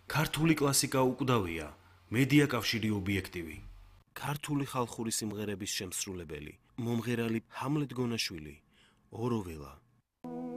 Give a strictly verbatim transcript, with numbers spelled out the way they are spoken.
ქართული კლასიკა უკვდავია, მედია კავშირი ობიექტივი. ქართული ხალხური სიმღერების შემსრულებელი, მომღერალი ჰამლეტ გონაშვილი, ოროველა.